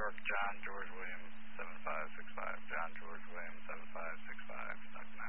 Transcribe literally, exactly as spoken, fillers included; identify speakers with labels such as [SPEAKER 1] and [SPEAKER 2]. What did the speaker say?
[SPEAKER 1] York, John George Williams, seven five six five. John George Williams, seven five six five.